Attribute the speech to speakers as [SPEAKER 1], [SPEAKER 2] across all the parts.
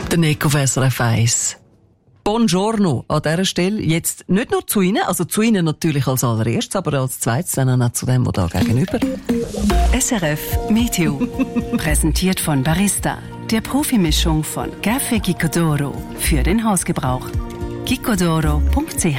[SPEAKER 1] Der Nico auf SRF 1. Buongiorno an dieser Stelle. Jetzt nicht nur zu Ihnen, also zu Ihnen natürlich als allererstes, aber als zweites dann auch zu dem, der da gegenüber.
[SPEAKER 2] SRF Meteo. Präsentiert von Barista, der Profimischung von Café Gicodoro für den Hausgebrauch. gicodoro.ch.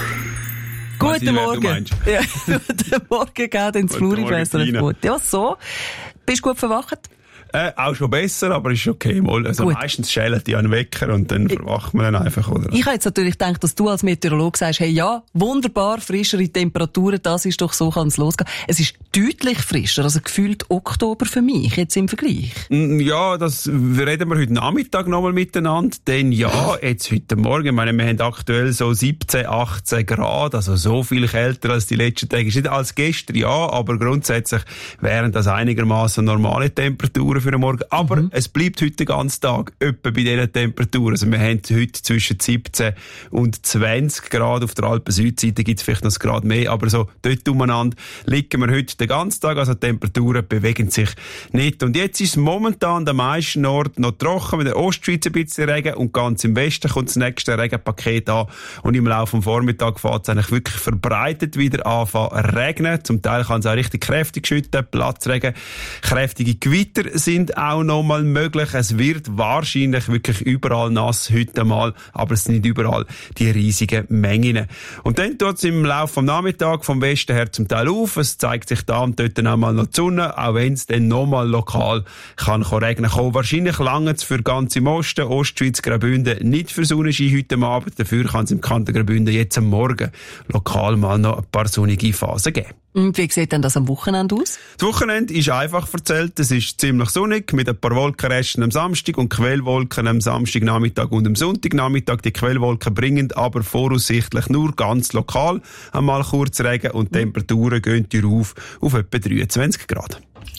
[SPEAKER 1] Guten Morgen. Ja, guten Morgen, geht ins Fluri bei SRF gut. Ja, so. Bist du gut verwacht?
[SPEAKER 3] Auch schon besser, aber ist okay. Also meistens schälen die einen Wecker und dann verwacht man dann einfach, oder?
[SPEAKER 1] Ich habe jetzt natürlich gedacht, dass du als Meteorologe sagst, hey, ja, wunderbar, frischere Temperaturen, das ist doch so, kann es losgehen. Es ist deutlich frischer, also gefühlt Oktober für mich, jetzt im Vergleich.
[SPEAKER 3] Ja, das reden wir heute Nachmittag nochmal miteinander, denn ja, jetzt heute Morgen, ich meine, wir haben aktuell so 17, 18 Grad, also so viel kälter als die letzten Tage. Ist nicht als gestern, ja, aber grundsätzlich wären das einigermaßen normale Temperaturen für den Morgen. Aber es bleibt heute den ganzen Tag etwa bei diesen Temperaturen. Also wir haben heute zwischen 17 und 20 Grad. Auf der Alpen-Südseite gibt es vielleicht noch ein Grad mehr, aber so dort umeinander liegen wir heute den ganzen Tag. Also die Temperaturen bewegen sich nicht. Und jetzt ist es momentan an den meisten Orten noch trocken, mit der Ostschweiz ein bisschen Regen und ganz im Westen kommt das nächste Regenpaket an. Und im Laufe des Vormittags fängt es eigentlich wirklich verbreitet wieder anfangen zu regnen. Zum Teil kann es auch richtig kräftig schütten, Platzregen, kräftige Gewitter sind auch noch mal möglich. Es wird wahrscheinlich wirklich überall nass heute mal, aber es sind nicht überall die riesigen Mengen. Und dann tut es im Laufe vom Nachmittag vom Westen her zum Teil auf. Es zeigt sich da und dort dann auch mal noch die Sonne, auch wenn es dann noch mal lokal kann regnen kommen. Wahrscheinlich lange es für ganz im Osten, Ostschweiz, Graubünden nicht für Sonnenschein heute Abend. Dafür kann es im Kanton Graubünden jetzt am Morgen lokal mal noch ein paar sonnige Phasen geben.
[SPEAKER 1] Und wie sieht denn das am Wochenende aus?
[SPEAKER 3] Das Wochenende ist einfach erzählt. Es ist ziemlich sonnig mit ein paar Wolkenresten am Samstag und Quellwolken am Samstagnachmittag und am Sonntagnachmittag. Die Quellwolken bringen aber voraussichtlich nur ganz lokal einmal kurz Regen und die Temperaturen gehen auf etwa 23 Grad.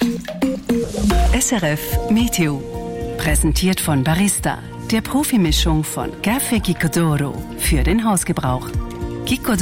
[SPEAKER 2] SRF Meteo. Präsentiert von Barista, der Profimischung von Café Gicodoro für den Hausgebrauch.